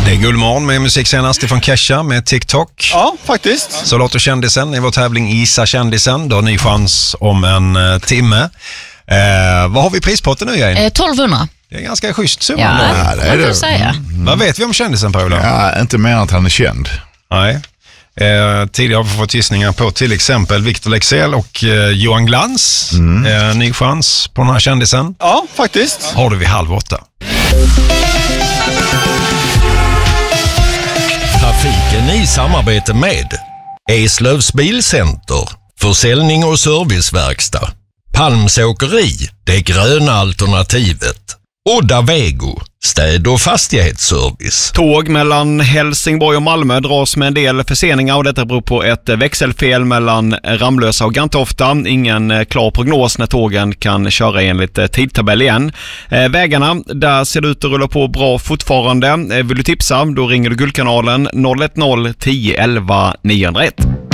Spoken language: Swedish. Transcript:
Det är Guldmorgon med musik senast ifrån Kesha med TikTok. Ja, faktiskt. Så låter kändisen i vår tävling Gissa kändisen. Då har ny chans om en timme. Vad har vi i prispotten nu, Jane? 1200. Det är ganska schysst summa. Ja, det är det. Säga. Vad vet vi om kändisen, Per-Ola? Ja, inte mer än att han är känd. Nej. Tidigare har vi fått gissningar på till exempel Victor Leksell och Johan Glans. Ny chans på den här kändisen. Ja, faktiskt. Har du vid 7:30. Trafiken i samarbete med Eslövs Bilcenter, försäljning och serviceverkstad. Palms åkeri, det gröna alternativet. Odda Vego, städ- och fastighetsservice. Tåg mellan Helsingborg och Malmö dras med en del förseningar och detta beror på ett växelfel mellan Ramlösa och Gantofta. Ingen klar prognos när tågen kan köra enligt tidtabell igen. Vägarna, där ser det ut att rulla på bra fortfarande. Vill du tipsa, då ringer du Guldkanalen 010 11 901.